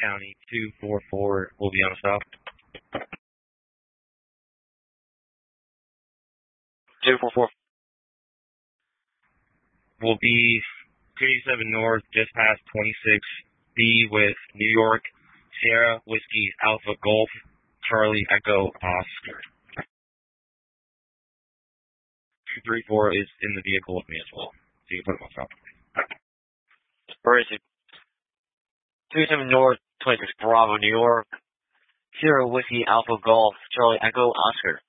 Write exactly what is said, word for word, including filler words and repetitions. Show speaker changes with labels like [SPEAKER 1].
[SPEAKER 1] County two four four will be on stop.
[SPEAKER 2] two four four.
[SPEAKER 1] Will be two eighty-seven North, just past twenty-six B with New York, Sierra, Whiskey, Alpha, Golf, Charlie, Echo, Oscar. two three four is in the vehicle with me as well, so you can put him on stop.
[SPEAKER 2] Where is it? two eighty-seven North, twenty-six Bravo, New York, Sierra, Whiskey, Alpha, Golf, Charlie, Echo, Oscar.